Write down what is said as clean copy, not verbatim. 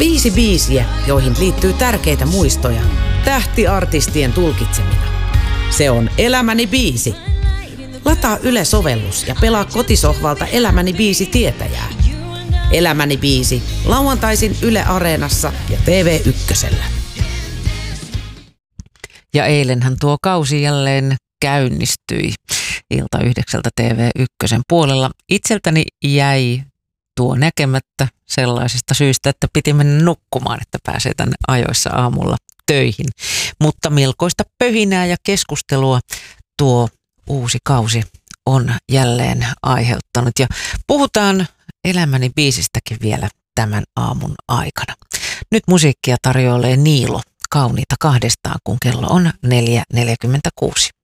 5 biisiä, joihin liittyy tärkeitä muistoja, tähtiartistien tulkitsemina. Se on Elämäni biisi. Lataa Yle-sovellus ja pelaa kotisohvalta Elämäni biisi tietäjää. Elämäni biisi, lauantaisin Yle Areenassa ja TV1:llä. Ja eilenhän tuo kausi jälleen käynnistyi ilta 9 TV1 puolella. Itseltäni jäi tuo näkemättä sellaisesta syystä, että piti mennä nukkumaan, että pääsee tänne ajoissa aamulla töihin. Mutta melkoista pöhinää ja keskustelua tuo uusi kausi on jälleen aiheuttanut. Ja puhutaan Elämäni biisistäkin vielä tämän aamun aikana. Nyt musiikkia tarjoilee Niilo, Kauniita kahdestaan, kun kello on 4.46.